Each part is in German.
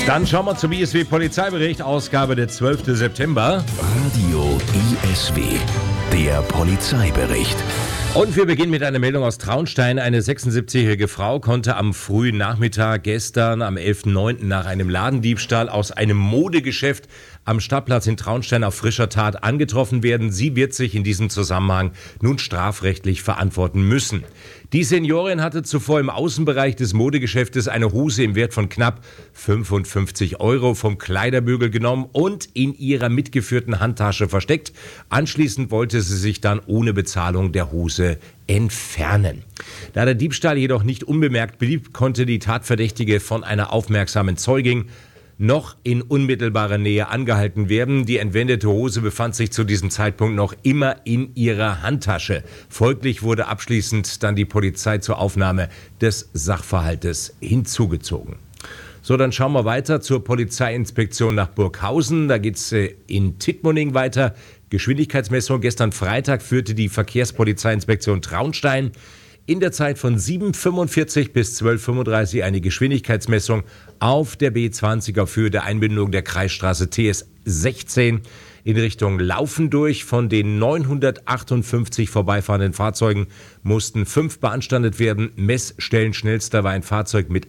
Dann schauen wir zum ISW Polizeibericht, Ausgabe der 12. September. Radio ISW, der Polizeibericht. Und wir beginnen mit einer Meldung aus Traunstein. Eine 76-jährige Frau konnte am frühen Nachmittag gestern, am 11.09. nach einem Ladendiebstahl aus einem Modegeschäft am Stadtplatz in Traunstein auf frischer Tat angetroffen werden. Sie wird sich in diesem Zusammenhang nun strafrechtlich verantworten müssen. Die Seniorin hatte zuvor im Außenbereich des Modegeschäftes eine Hose im Wert von knapp 55 € vom Kleiderbügel genommen und in ihrer mitgeführten Handtasche versteckt. Anschließend wollte sie sich dann ohne Bezahlung der Hose entfernen. Da der Diebstahl jedoch nicht unbemerkt blieb, konnte die Tatverdächtige von einer aufmerksamen Zeugin noch in unmittelbarer Nähe angehalten werden. Die entwendete Hose befand sich zu diesem Zeitpunkt noch immer in ihrer Handtasche. Folglich wurde abschließend dann die Polizei zur Aufnahme des Sachverhaltes hinzugezogen. So, dann schauen wir weiter zur Polizeiinspektion nach Burghausen. Da geht's in Tittmoning weiter. Geschwindigkeitsmessung. Gestern Freitag führte die Verkehrspolizeiinspektion Traunstein in der Zeit von 7:45 bis 12:35 eine Geschwindigkeitsmessung auf der B20 auf Höhe der Einbindung der Kreisstraße TS 16 in Richtung Laufen durch. Von den 958 vorbeifahrenden Fahrzeugen mussten 5 beanstandet werden. Messstellenschnellster war ein Fahrzeug mit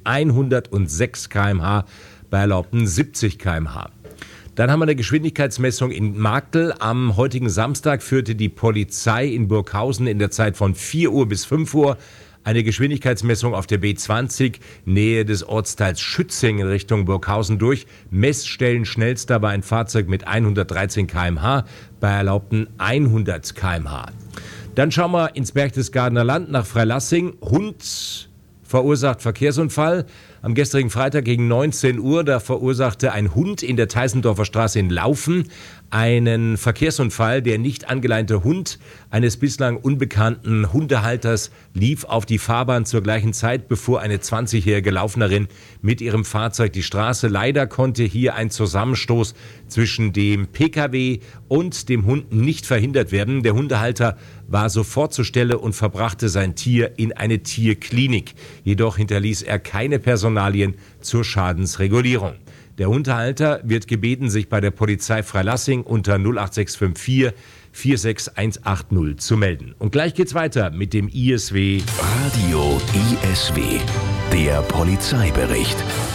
106 km/h bei erlaubten 70 km/h. Dann haben wir eine Geschwindigkeitsmessung in Marktl. Am heutigen Samstag führte die Polizei in Burghausen in der Zeit von 4 Uhr bis 5 Uhr eine Geschwindigkeitsmessung auf der B20 Nähe des Ortsteils Schützing in Richtung Burghausen durch. Messstellenschnellster war ein Fahrzeug mit 113 km/h bei erlaubten 100 km/h. Dann schauen wir ins Berchtesgadener Land nach Freilassing. Hund verursacht Verkehrsunfall. Am gestrigen Freitag gegen 19 Uhr, da verursachte ein Hund in der Teisendorfer Straße in Laufen einen Verkehrsunfall. Der nicht angeleinte Hund eines bislang unbekannten Hundehalters lief auf die Fahrbahn zur gleichen Zeit, bevor eine 20-jährige Laufnerin mit ihrem Fahrzeug die Straße. Leider konnte hier ein Zusammenstoß zwischen dem Pkw und dem Hund nicht verhindert werden. Der Hundehalter war sofort zur Stelle und verbrachte sein Tier in eine Tierklinik. Jedoch hinterließ er keine Personalien zur Schadensregulierung. Der Hundehalter wird gebeten, sich bei der Polizei Freilassing unter 08654 46180 zu melden. Und gleich geht's weiter mit dem ISW. Radio ISW, der Polizeibericht.